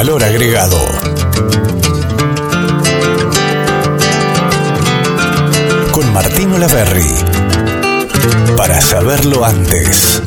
Valor Agregado. Con Martín Olaverri. Para saberlo antes.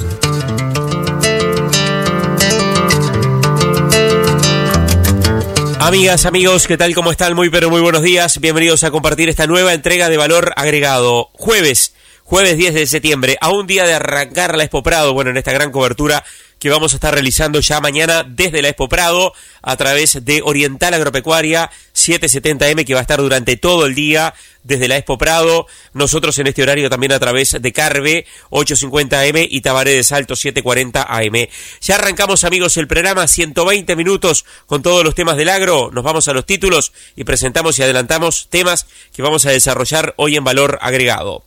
Amigas, amigos, ¿qué tal? ¿Cómo están? Muy buenos días. Bienvenidos a compartir esta nueva entrega de Valor Agregado. Jueves 10 de septiembre, a un día de arrancar la Expo Prado, en esta gran cobertura que vamos a estar realizando ya mañana desde la Expo Prado a través de Oriental Agropecuaria 770M, que va a estar durante todo el día desde la Expo Prado. Nosotros en este horario también a través de Carve 850M y Tabaré de Salto 740 AM. Ya arrancamos, amigos, el programa, 120 minutos con todos los temas del agro. Nos vamos a los títulos y presentamos y adelantamos temas que vamos a desarrollar hoy en Valor Agregado.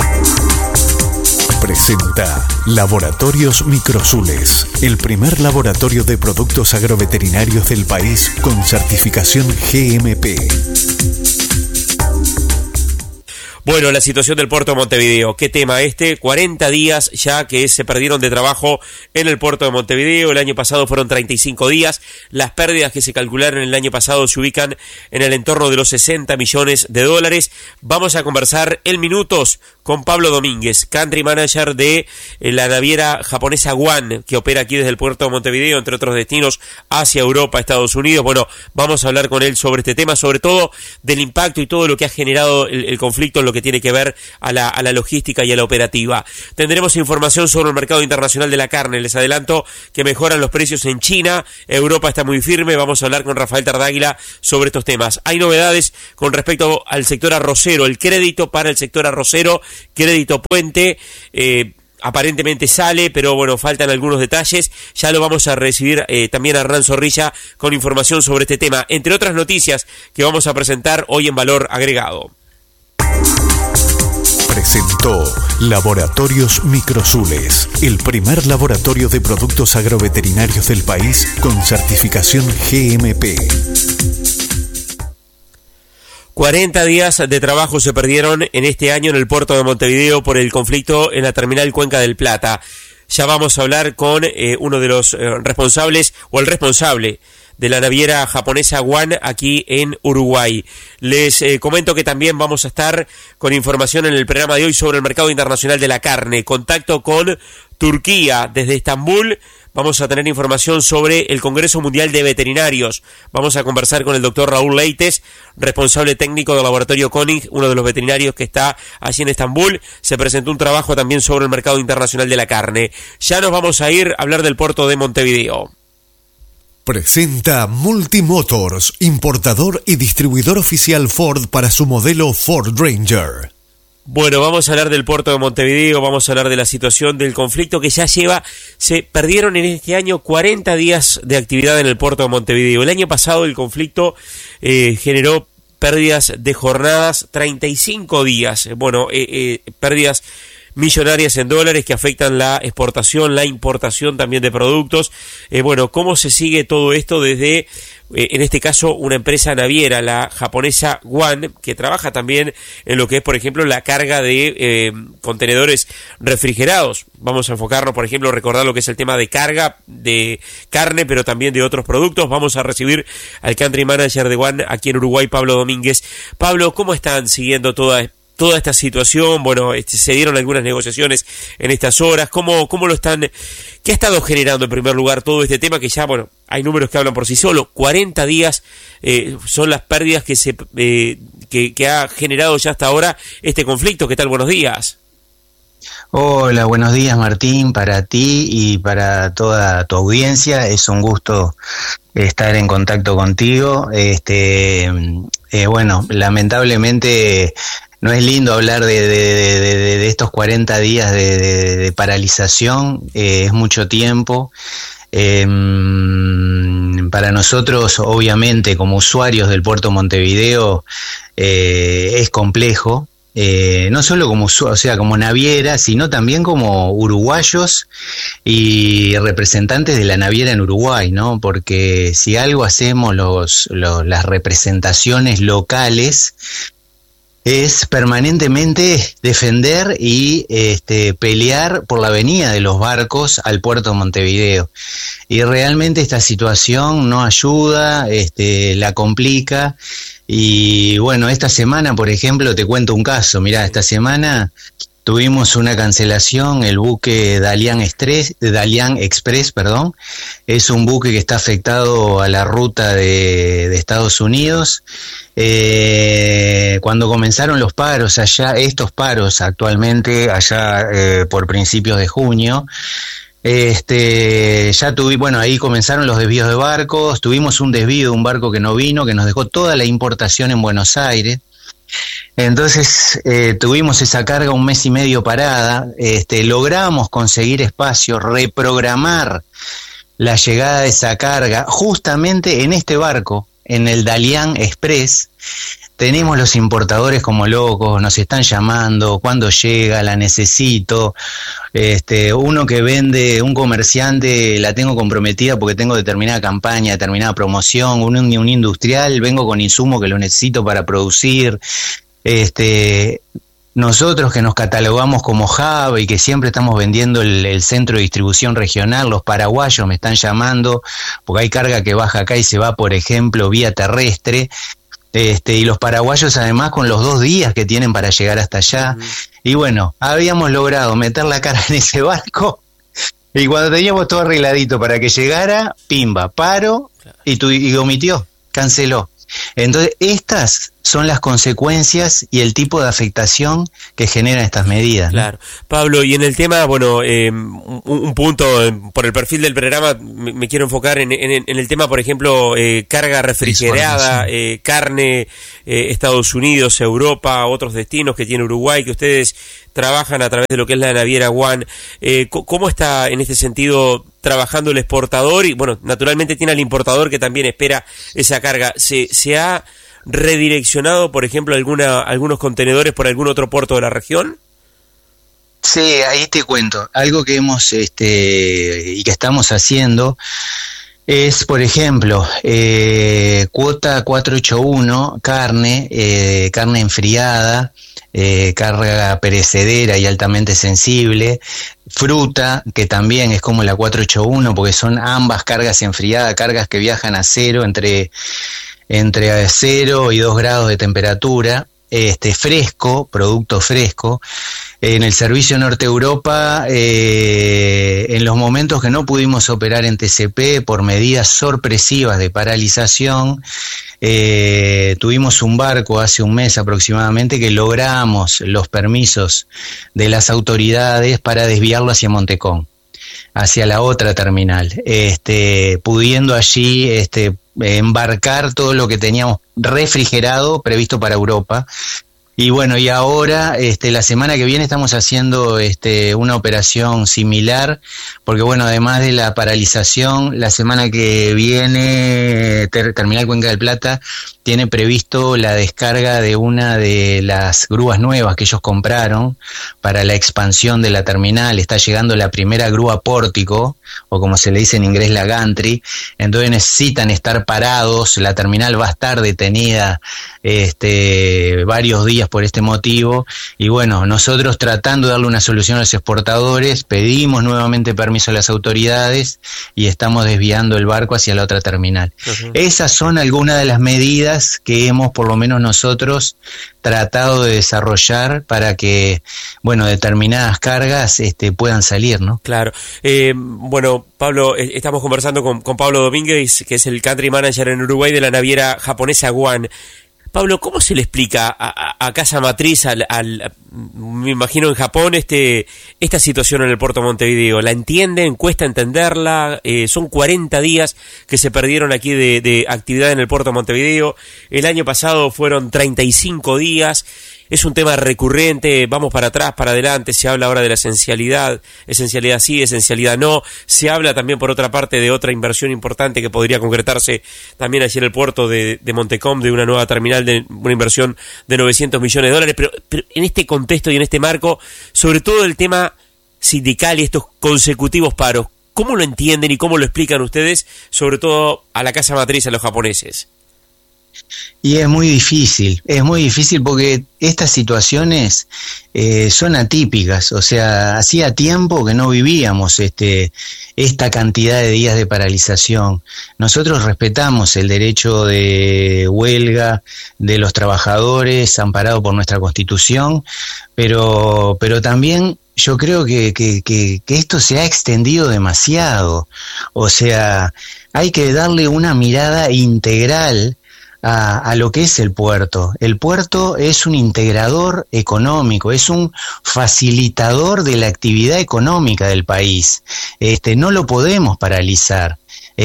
Presenta Laboratorios Microsules, el primer laboratorio de productos agroveterinarios del país con certificación GMP. Bueno, la situación del puerto de Montevideo. ¿Qué tema este? 40 días ya que se perdieron de trabajo en el puerto de Montevideo. El año pasado fueron 35 días. Las pérdidas que se calcularon el año pasado se ubican en el entorno de los 60 millones de dólares. Vamos a conversar en minutos con Pablo Domínguez, country manager de la naviera japonesa Guan, que opera aquí desde el puerto de Montevideo, entre otros destinos, hacia Europa, Estados Unidos. Bueno, vamos a hablar con él sobre este tema, sobre todo del impacto y todo lo que ha generado el conflicto en lo que tiene que ver a la logística y a la operativa. Tendremos información sobre el mercado internacional de la carne. Les adelanto que mejoran los precios en China. Europa está muy firme. Vamos a hablar con Rafael Tardáguila sobre estos temas. Hay novedades con respecto al sector arrocero, el crédito para el sector arrocero, crédito puente, aparentemente sale, pero faltan algunos detalles. Ya lo vamos a recibir también a Hernán Zorrilla con información sobre este tema, entre otras noticias que vamos a presentar hoy en Valor Agregado. Presentó Laboratorios Microsules, el primer laboratorio de productos agroveterinarios del país con certificación GMP. 40 días de trabajo se perdieron en este año en el puerto de Montevideo por el conflicto en la terminal Cuenca del Plata. Ya vamos a hablar con uno de los responsables, o el responsable de la naviera japonesa Guan aquí en Uruguay. Les comento que también vamos a estar con información en el programa de hoy sobre el mercado internacional de la carne. Contacto con Turquía desde Estambul. Vamos a tener información sobre el Congreso Mundial de Veterinarios. Vamos a conversar con el doctor Raúl Leites, responsable técnico del laboratorio Koenig, uno de los veterinarios que está allí en Estambul. Se presentó un trabajo también sobre el mercado internacional de la carne. Ya nos vamos a ir a hablar del puerto de Montevideo. Presenta Multimotors, importador y distribuidor oficial Ford para su modelo Ford Ranger. Bueno, vamos a hablar del puerto de Montevideo, vamos a hablar de la situación del conflicto que ya se perdieron en este año 40 días de actividad en el puerto de Montevideo. El año pasado el conflicto generó pérdidas de jornadas, 35 días, pérdidas millonarias en dólares que afectan la exportación, la importación también de productos. ¿Cómo se sigue todo esto desde, en este caso, una empresa naviera, la japonesa Guan, que trabaja también en lo que es, por ejemplo, la carga de contenedores refrigerados? Vamos a enfocarnos, por ejemplo, recordar lo que es el tema de carga de carne, pero también de otros productos. Vamos a recibir al country manager de Guan aquí en Uruguay, Pablo Domínguez. Pablo, ¿cómo están siguiendo toda esta situación? Se dieron algunas negociaciones en estas horas. ¿Cómo lo están? ¿Qué ha estado generando en primer lugar todo este tema que ya, hay números que hablan por sí solos? 40 días son las pérdidas que ha generado ya hasta ahora este conflicto. ¿Qué tal? Buenos días. Hola, buenos días, Martín, para ti y para toda tu audiencia. Es un gusto estar en contacto contigo. Lamentablemente no es lindo hablar de estos 40 días de paralización, es mucho tiempo. Para nosotros, obviamente, como usuarios del puerto Montevideo, es complejo. No solo como naviera, sino también como uruguayos y representantes de la naviera en Uruguay, ¿no? Porque si algo hacemos las representaciones locales es permanentemente defender y pelear por la venida de los barcos al puerto de Montevideo. Y realmente esta situación no ayuda, la complica. Y bueno, esta semana, por ejemplo, te cuento un caso. Mirá, esta semana tuvimos una cancelación, el buque Dalian Express, es un buque que está afectado a la ruta de Estados Unidos. Cuando comenzaron los paros allá, estos paros actualmente allá por principios de junio, ahí comenzaron los desvíos de barcos, tuvimos un desvío de un barco que no vino, que nos dejó toda la importación en Buenos Aires. Entonces tuvimos esa carga 1 mes y medio parada, logramos conseguir espacio, reprogramar la llegada de esa carga justamente en este barco, en el Dalian Express. Tenemos los importadores como locos, nos están llamando, ¿cuándo llega? La necesito. Uno que vende, un comerciante, la tengo comprometida porque tengo determinada campaña, determinada promoción, un industrial, vengo con insumo que lo necesito para producir. Nosotros que nos catalogamos como hub y que siempre estamos vendiendo el centro de distribución regional, los paraguayos me están llamando porque hay carga que baja acá y se va, por ejemplo, vía terrestre. Y los paraguayos además con los 2 días que tienen para llegar hasta allá. Y bueno, habíamos logrado meter la cara en ese barco y cuando teníamos todo arregladito para que llegara, pimba, paro y omitió, canceló. Entonces estas son las consecuencias y el tipo de afectación que generan estas medidas, ¿no? Claro. Pablo, y en el tema, bueno, un punto, por el perfil del programa, me quiero enfocar en el tema, por ejemplo, carga refrigerada, carne, Estados Unidos, Europa, otros destinos que tiene Uruguay, que ustedes trabajan a través de lo que es la naviera One. ¿Cómo está en este sentido trabajando el exportador? Y bueno, naturalmente tiene al importador que también espera esa carga. ¿Se ha redireccionado, por ejemplo, algunos contenedores por algún otro puerto de la región? Sí, ahí te cuento. Algo que hemos y que estamos haciendo es, por ejemplo, cuota 481, carne enfriada, carga perecedera y altamente sensible, fruta, que también es como la 481, porque son ambas cargas enfriadas, cargas que viajan a cero, entre 0 y 2 grados de temperatura, fresco, producto fresco. En el servicio Norte Europa, en los momentos que no pudimos operar en TCP por medidas sorpresivas de paralización, tuvimos un barco hace 1 mes aproximadamente que logramos los permisos de las autoridades para desviarlo hacia Montecón, hacia la otra terminal, pudiendo allí embarcar todo lo que teníamos refrigerado previsto para Europa. Y bueno, y ahora la semana que viene estamos haciendo una operación similar, porque bueno, además de la paralización, la semana que viene Terminal Cuenca del Plata tiene previsto la descarga de una de las grúas nuevas que ellos compraron para la expansión de la terminal. Está llegando la primera grúa pórtico, o como se le dice en inglés, la gantry. Entonces necesitan estar parados, la terminal va a estar detenida varios días por este motivo, y bueno, nosotros tratando de darle una solución a los exportadores, pedimos nuevamente permiso a las autoridades y estamos desviando el barco hacia la otra terminal. Uh-huh. Esas son algunas de las medidas que hemos, por lo menos nosotros, tratado de desarrollar para que, bueno, determinadas cargas puedan salir, ¿no? Claro. Bueno, Pablo, estamos conversando con Pablo Domínguez, que es el country manager en Uruguay de la naviera japonesa One. Pablo, ¿cómo se le explica a Casa Matriz, me imagino en Japón, esta situación en el puerto de Montevideo? ¿La entienden? ¿Cuesta entenderla? Son 40 días que se perdieron aquí de actividad en el puerto de Montevideo. El año pasado fueron 35 días. Es un tema recurrente, vamos para atrás, para adelante, se habla ahora de la esencialidad sí, esencialidad no, se habla también por otra parte de otra inversión importante que podría concretarse también allí en el puerto de Montecom, de una nueva terminal, de una inversión de $900 millones, pero en este contexto y en este marco, sobre todo el tema sindical y estos consecutivos paros, ¿cómo lo entienden y cómo lo explican ustedes, sobre todo a la Casa Matriz, a los japoneses? Y es muy difícil porque estas situaciones son atípicas, o sea, hacía tiempo que no vivíamos esta cantidad de días de paralización. Nosotros respetamos el derecho de huelga de los trabajadores amparado por nuestra Constitución, pero también yo creo que esto se ha extendido demasiado, o sea, hay que darle una mirada integral a lo que es el puerto. El puerto es un integrador económico, es un facilitador de la actividad económica del país. No lo podemos paralizar.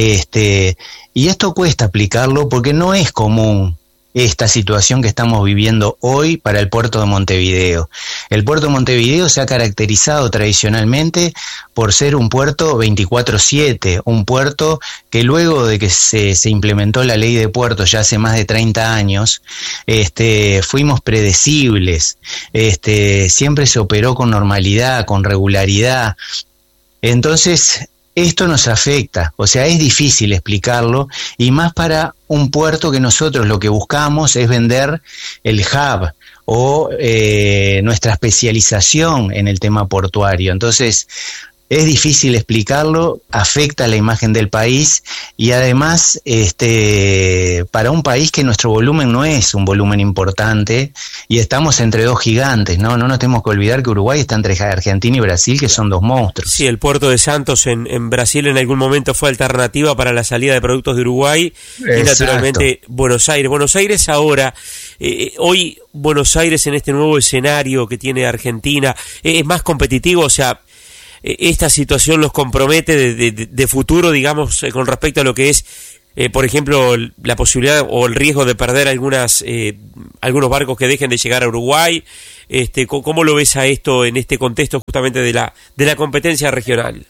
Y esto cuesta aplicarlo porque no es común esta situación que estamos viviendo hoy para el puerto de Montevideo. El puerto de Montevideo se ha caracterizado tradicionalmente por ser un puerto 24/7, un puerto que luego de que se implementó la ley de puertos ya hace más de 30 años, fuimos predecibles, siempre se operó con normalidad, con regularidad. Entonces, esto nos afecta, o sea, es difícil explicarlo, y más para un puerto que nosotros lo que buscamos es vender el hub o nuestra especialización en el tema portuario. Entonces, es difícil explicarlo, afecta la imagen del país y además para un país que nuestro volumen no es un volumen importante y estamos entre dos gigantes, ¿no? No nos tenemos que olvidar que Uruguay está entre Argentina y Brasil, que son dos monstruos. Sí, el puerto de Santos en Brasil en algún momento fue alternativa para la salida de productos de Uruguay. Exacto. Y naturalmente Buenos Aires. Buenos Aires ahora, hoy Buenos Aires en este nuevo escenario que tiene Argentina, es más competitivo, o sea, esta situación los compromete de futuro, digamos, con respecto a lo que es, por ejemplo, la posibilidad o el riesgo de perder algunos barcos que dejen de llegar a Uruguay. ¿Cómo lo ves a esto en este contexto justamente de la competencia regional?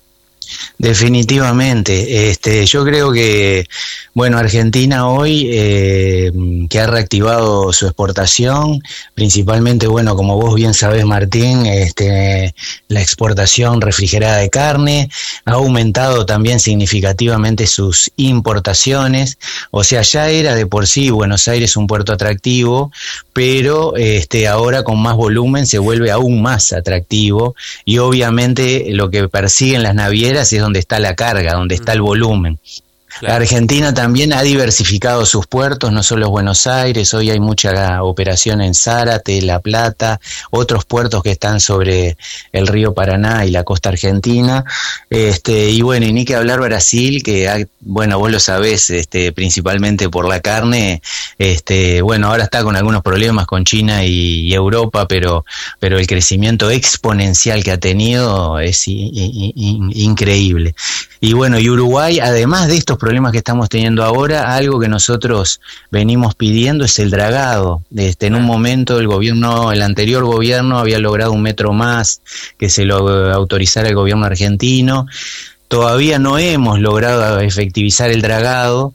Definitivamente, yo creo que, bueno, Argentina hoy que ha reactivado su exportación, principalmente, bueno, como vos bien sabés, Martín, la exportación refrigerada de carne, ha aumentado también significativamente sus importaciones, o sea, ya era de por sí Buenos Aires un puerto atractivo, pero ahora con más volumen se vuelve aún más atractivo y obviamente lo que persiguen las navieras es donde está la carga, donde está el volumen. Claro. Argentina también ha diversificado sus puertos, no solo Buenos Aires, hoy hay mucha operación en Zárate, La Plata, otros puertos que están sobre el río Paraná y la costa argentina, y bueno, y ni que hablar Brasil, que bueno, vos lo sabés, principalmente por la carne, bueno, ahora está con algunos problemas con China y Europa, pero el crecimiento exponencial que ha tenido es increíble. Y bueno, y Uruguay, además de estos problemas que estamos teniendo ahora, algo que nosotros venimos pidiendo es el dragado. En un momento el anterior gobierno había logrado 1 metro más que se lo autorizara el gobierno argentino. Todavía no hemos logrado efectivizar el dragado.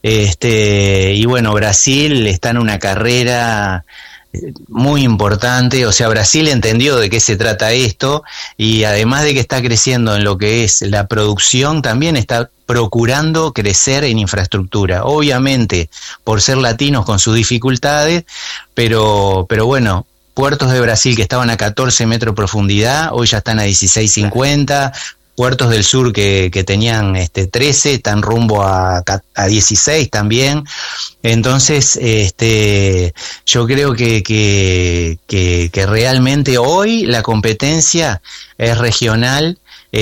Y bueno, Brasil está en una carrera muy importante, o sea, Brasil entendió de qué se trata esto y además de que está creciendo en lo que es la producción, también está procurando crecer en infraestructura, obviamente por ser latinos con sus dificultades, pero bueno, puertos de Brasil que estaban a 14 metros de profundidad, hoy ya están a 16,50, puertos del sur que tenían 13, están rumbo a 16 también. Entonces, yo creo que realmente hoy la competencia es regional,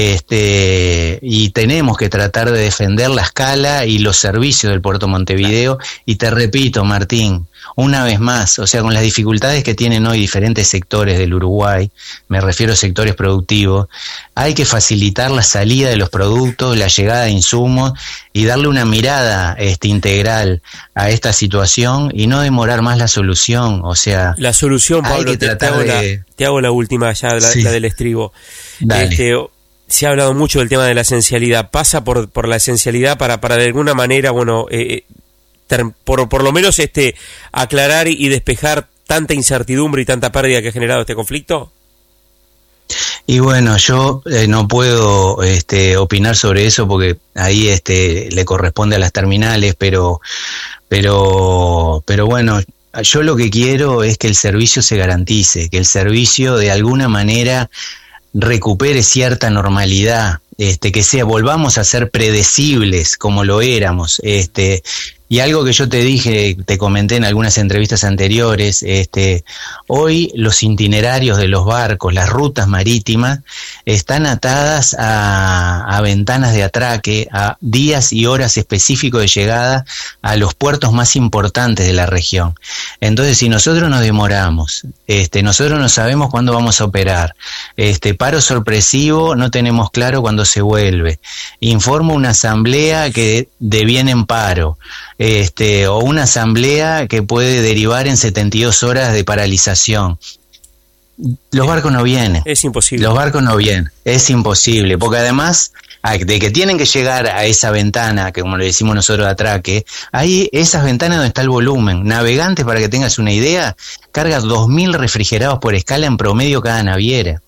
y tenemos que tratar de defender la escala y los servicios del Puerto Montevideo. Y te repito, Martín, una vez más, o sea, con las dificultades que tienen hoy diferentes sectores del Uruguay, me refiero a sectores productivos, hay que facilitar la salida de los productos, la llegada de insumos y darle una mirada integral a esta situación y no demorar más la solución. O sea, la solución, Pablo, te hago la última ya, sí, la del estribo. Dale. Se ha hablado mucho del tema de la esencialidad. Pasa por la esencialidad para de alguna manera, bueno, por lo menos aclarar y despejar tanta incertidumbre y tanta pérdida que ha generado este conflicto. Y bueno, yo no puedo opinar sobre eso porque ahí le corresponde a las terminales, pero Pero bueno, yo lo que quiero es que el servicio se garantice, que el servicio de alguna manera recupere cierta normalidad, que volvamos a ser predecibles como lo éramos, y algo que yo te dije, te comenté en algunas entrevistas anteriores, hoy los itinerarios de los barcos, las rutas marítimas, están atadas a ventanas de atraque, a días y horas específicos de llegada a los puertos más importantes de la región. Entonces, si nosotros nos demoramos, nosotros no sabemos cuándo vamos a operar, paro sorpresivo, no tenemos claro cuándo se vuelve, informo una asamblea que deviene en paro, o una asamblea que puede derivar en 72 horas de paralización. Los barcos no vienen. Es imposible. Los barcos no vienen. Es imposible. Porque además de que tienen que llegar a esa ventana, que como le decimos nosotros de atraque, hay esas ventanas donde está el volumen. Navegantes, para que tengas una idea, carga 2.000 refrigerados por escala en promedio cada naviera.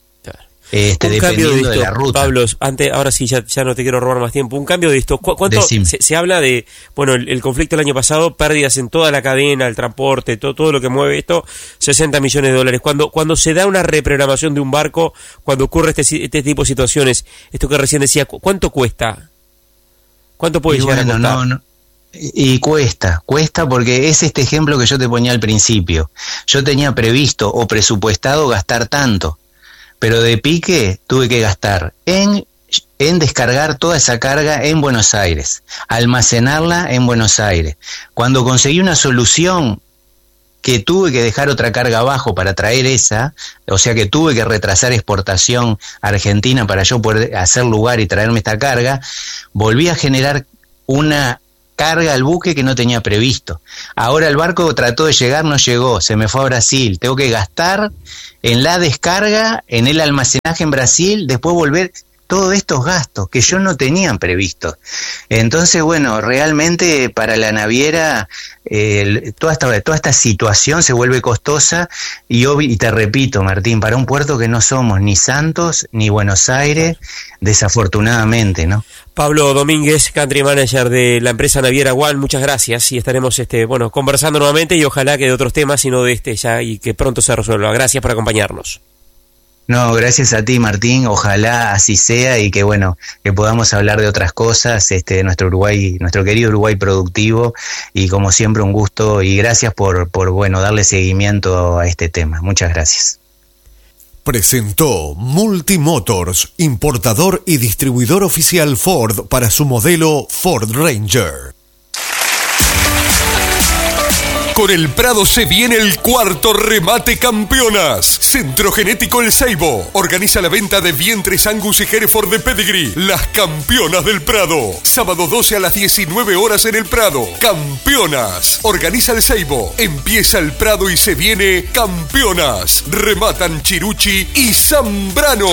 Un cambio de esto, de la ruta. Pablo, ahora sí, ya no te quiero robar más tiempo. Un cambio de esto. ¿Cuánto se habla de, bueno, el conflicto del año pasado, pérdidas en toda la cadena, el transporte, todo lo que mueve esto, $60 millones? Cuando se da una reprogramación de un barco, cuando ocurre este tipo de situaciones, esto que recién decía, ¿cuánto cuesta? ¿Cuánto puede llegar a costar? No. Y cuesta porque es este ejemplo que yo te ponía al principio. Yo tenía previsto o presupuestado gastar tanto, pero de pique tuve que gastar en descargar toda esa carga en Buenos Aires, almacenarla en Buenos Aires. Cuando conseguí una solución que tuve que dejar otra carga abajo para traer esa, o sea que tuve que retrasar exportación a Argentina para yo poder hacer lugar y traerme esta carga, volví a generar una carga al buque que no tenía previsto. Ahora el barco trató de llegar, no llegó, se me fue a Brasil, tengo que gastar en la descarga, en el almacenaje en Brasil, después volver, todos estos gastos que yo no tenía previstos. Entonces, bueno, realmente para la naviera toda esta situación se vuelve costosa y te repito, Martín, para un puerto que no somos ni Santos ni Buenos Aires, desafortunadamente, ¿no? Pablo Domínguez, Country Manager de la empresa naviera One, muchas gracias y estaremos conversando nuevamente y ojalá que de otros temas, sino de ya y que pronto se resuelva. Gracias por acompañarnos. No, gracias a ti, Martín, ojalá así sea y que que podamos hablar de otras cosas, de nuestro Uruguay, nuestro querido Uruguay productivo, y como siempre un gusto y gracias por darle seguimiento a este tema. Muchas gracias. Presentó Multimotors, importador y distribuidor oficial Ford para su modelo Ford Ranger. Con el Prado se viene el cuarto remate Campeonas. Centro Genético El Ceibo organiza la venta de vientres Angus y Hereford de Pedigree. Las Campeonas del Prado. Sábado 12 a las 19 horas en el Prado. Campeonas. Organiza El Ceibo. Empieza el Prado y se viene Campeonas. Rematan Chiruchi y Zambrano.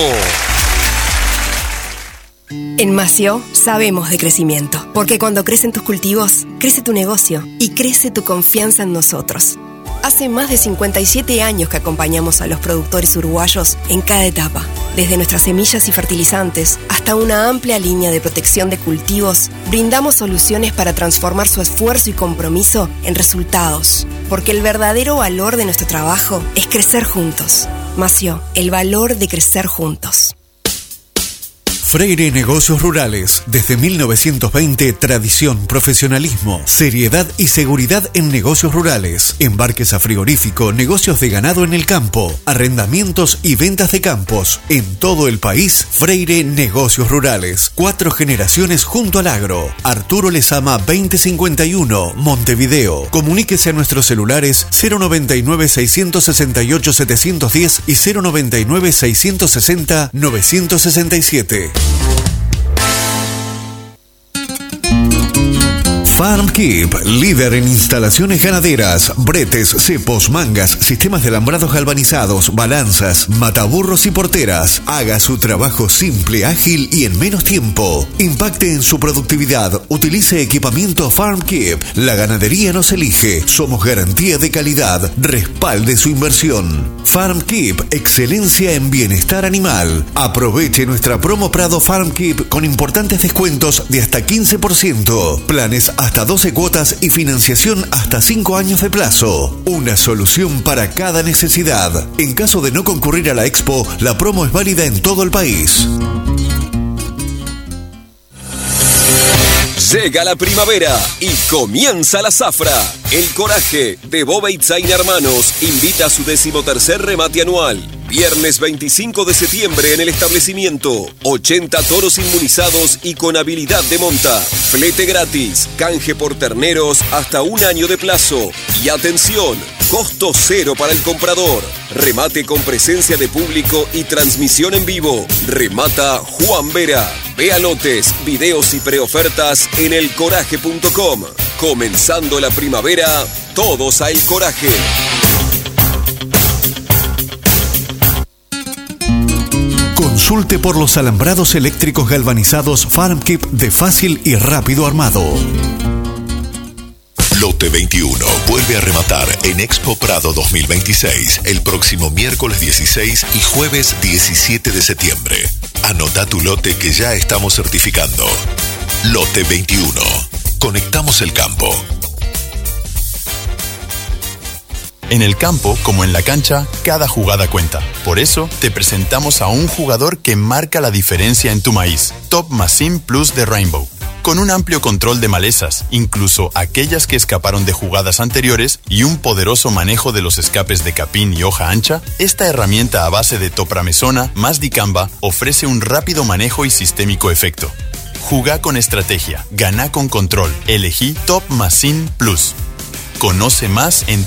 En Mació sabemos de crecimiento, porque cuando crecen tus cultivos, crece tu negocio y crece tu confianza en nosotros. Hace más de 57 años que acompañamos a los productores uruguayos en cada etapa, desde nuestras semillas y fertilizantes hasta una amplia línea de protección de cultivos, brindamos soluciones para transformar su esfuerzo y compromiso en resultados, porque el verdadero valor de nuestro trabajo es crecer juntos. Mació, el valor de crecer juntos. Freire Negocios Rurales. Desde 1920, tradición, profesionalismo, seriedad y seguridad en negocios rurales. Embarques a frigorífico, negocios de ganado en el campo, arrendamientos y ventas de campos. En todo el país, Freire Negocios Rurales. 4 generaciones junto al agro. Arturo Lezama 2051, Montevideo. Comuníquese a nuestros celulares 099-668-710 y 099-660-967. FarmKeep, líder en instalaciones ganaderas, bretes, cepos, mangas, sistemas de alambrados galvanizados, balanzas, mataburros y porteras. Haga su trabajo simple, ágil y en menos tiempo. Impacte en su productividad. Utilice equipamiento FarmKeep. La ganadería nos elige. Somos garantía de calidad. Respalde su inversión. FarmKeep, excelencia en bienestar animal. Aproveche nuestra promo Prado FarmKeep con importantes descuentos de hasta 15%. Planes hasta hasta 12 cuotas y financiación hasta 5 años de plazo. Una solución para cada necesidad. En caso de no concurrir a la expo, la promo es válida en todo el país. Llega la primavera y comienza la zafra. El Coraje de Boveitzain Hermanos invita a su 13º remate anual. Viernes 25 de septiembre en el establecimiento. 80 toros inmunizados y con habilidad de monta. Flete gratis. Canje por terneros hasta 1 año de plazo. Y atención, costo cero para el comprador. Remate con presencia de público y transmisión en vivo. Remata Juan Vera. Vea lotes, videos y preofertas en elcoraje.com. Comenzando la primavera, todos a El Coraje. Consulte por los alambrados eléctricos galvanizados FarmKeep de fácil y rápido armado. Lote 21 vuelve a rematar en Expo Prado 2026 el próximo miércoles 16 y jueves 17 de septiembre. Anota tu lote que ya estamos certificando. Lote 21. Conectamos el campo. En el campo, como en la cancha, cada jugada cuenta. Por eso, te presentamos a un jugador que marca la diferencia en tu maíz. Top Machine Plus de Rainbow. Con un amplio control de malezas, incluso aquellas que escaparon de jugadas anteriores, y un poderoso manejo de los escapes de capín y hoja ancha, esta herramienta a base de topramesona más dicamba ofrece un rápido manejo y sistémico efecto. Jugá con estrategia, ganá con control. Elegí Top Machine Plus. Conoce más en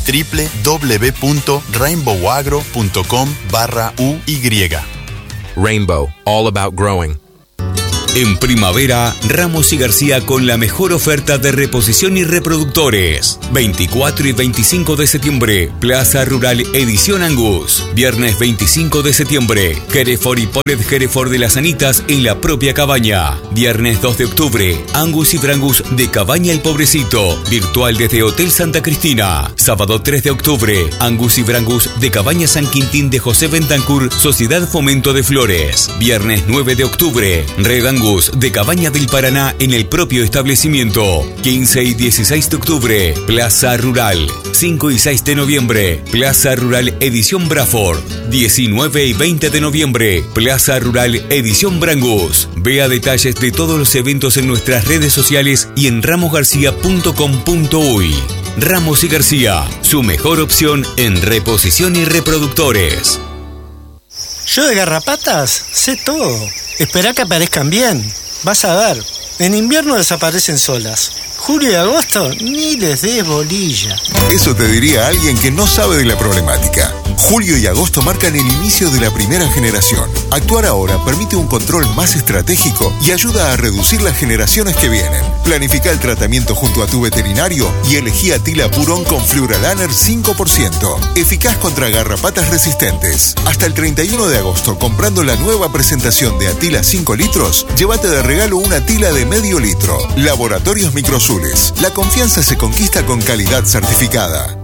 www.rainbowagro.com/UY. Rainbow, all about growing. En primavera, Ramos y García con la mejor oferta de reposición y reproductores. 24 y 25 de septiembre, Plaza Rural Edición Angus. Viernes 25 de septiembre, Hereford y Polet Hereford de las Anitas en la propia cabaña. Viernes 2 de octubre, Angus y Brangus de Cabaña El Pobrecito, virtual desde Hotel Santa Cristina. Sábado 3 de octubre, Angus y Brangus de Cabaña San Quintín de José Bentancur, Sociedad Fomento de Flores. Viernes 9 de octubre, Red Angus de Cabaña del Paraná en el propio establecimiento. 15 y 16 de octubre, Plaza Rural. 5 y 6 de noviembre, Plaza Rural Edición Braford. 19 y 20 de noviembre, Plaza Rural Edición Brangus. Vea detalles de todos los eventos en nuestras redes sociales y en ramosgarcia.com.uy. Ramos y García, su mejor opción en reposición y reproductores. Yo de garrapatas sé todo. Esperá que aparezcan bien. Vas a ver. En invierno desaparecen solas. Julio y agosto ni les des bolilla. Eso te diría alguien que no sabe de la problemática. Julio y agosto marcan el inicio de la primera generación. Actuar ahora permite un control más estratégico y ayuda a reducir las generaciones que vienen. Planifica el tratamiento junto a tu veterinario y elegí Atila Purón con Fluralaner 5%. Eficaz contra garrapatas resistentes. Hasta el 31 de agosto, comprando la nueva presentación de Atila 5 litros, llévate de regalo una Atila de medio litro. Laboratorios Microsul. La confianza se conquista con calidad certificada.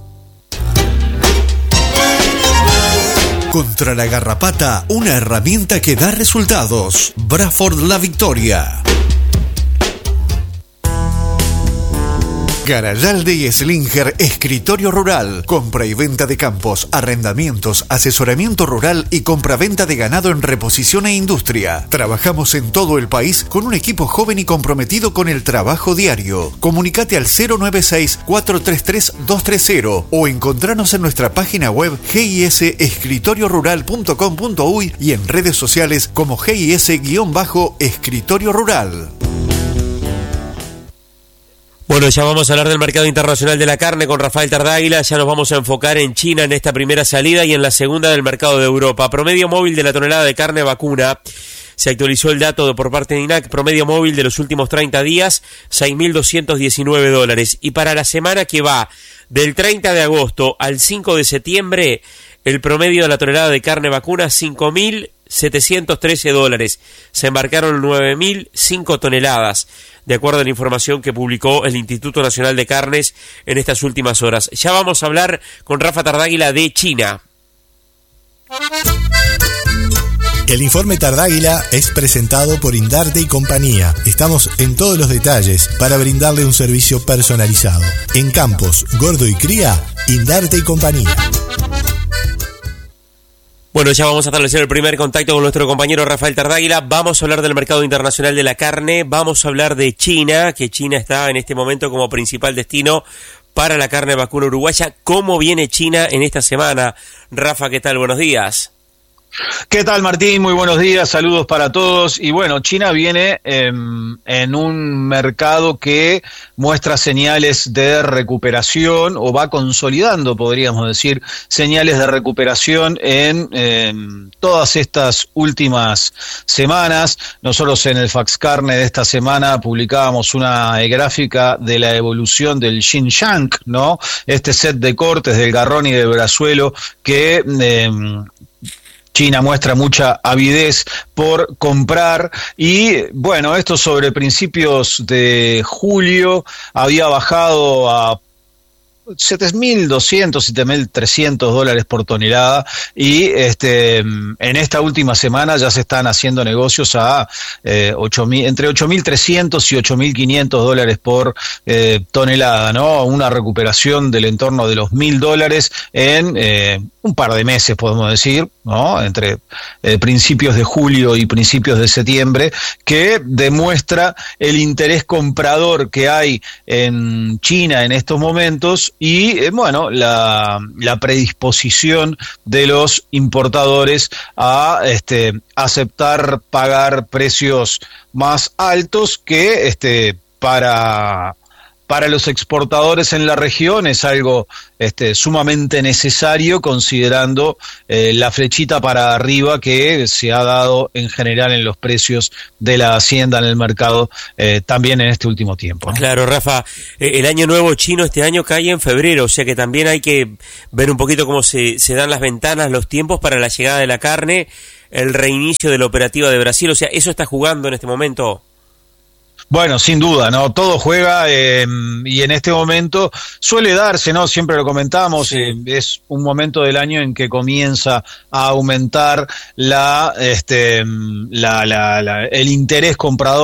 Contra la garrapata, una herramienta que da resultados. Braford La Victoria. Garayalde y Slinger, escritorio rural, compra y venta de campos, arrendamientos, asesoramiento rural y compra-venta de ganado en reposición e industria. Trabajamos en todo el país con un equipo joven y comprometido con el trabajo diario. Comunicate al 096-433-230 o encontranos en nuestra página web gisescritoriorural.com.uy y en redes sociales como GIS-escritorio rural. Bueno, ya vamos a hablar del mercado internacional de la carne con Rafael Tardáguila. Ya nos vamos a enfocar en China en esta primera salida y en la segunda del mercado de Europa. Promedio móvil de la tonelada de carne vacuna. Se actualizó el dato por parte de INAC. Promedio móvil de los últimos 30 días, $6.219. Y para la semana que va del 30 de agosto al 5 de septiembre, el promedio de la tonelada de carne vacuna, $5.713. Se embarcaron 9.005 toneladas, de acuerdo a la información que publicó el Instituto Nacional de Carnes en estas últimas horas. Ya vamos a hablar con Rafa Tardáguila de China. El informe Tardáguila es presentado por Indarte y compañía. Estamos en todos los detalles para brindarle un servicio personalizado. En Campos, Gordo y Cría, Indarte y compañía. Bueno, ya vamos a establecer el primer contacto con nuestro compañero Rafael Tardáguila. Vamos a hablar del mercado internacional de la carne, vamos a hablar de China, que China está en este momento como principal destino para la carne vacuna uruguaya. ¿Cómo viene China en esta semana? Rafa, ¿qué tal? Buenos días. ¿Qué tal, Martín? Muy buenos días, saludos para todos. Y bueno, China viene en un mercado que muestra señales de recuperación o va consolidando, podríamos decir, señales de recuperación en todas estas últimas semanas. Nosotros en el Fax Carne de esta semana publicábamos una gráfica de la evolución del Xinjiang, ¿no? Este set de cortes del garrón y del brazuelo que China muestra mucha avidez por comprar y bueno, esto sobre principios de julio había bajado a $7.200, $7.300 por tonelada y en esta última semana ya se están haciendo negocios a entre $8.300 y $8.500 por tonelada, ¿no? Una recuperación del entorno de los $1.000 en un par de meses, podemos decir, ¿no? Entre principios de julio y principios de septiembre, que demuestra el interés comprador que hay en China en estos momentos y, bueno, la predisposición de los importadores a aceptar pagar precios más altos que para los exportadores en la región es algo sumamente necesario, considerando la flechita para arriba que se ha dado en general en los precios de la hacienda en el mercado también en este último tiempo, ¿no? Claro, Rafa, el año nuevo chino este año cae en febrero, o sea que también hay que ver un poquito cómo se dan las ventanas, los tiempos para la llegada de la carne, el reinicio de la operativa de Brasil, o sea, ¿eso está jugando en este momento? Bueno, sin duda, ¿no? Todo juega y en este momento suele darse, ¿no? Siempre lo comentamos, es un momento del año en que comienza a aumentar el interés comprador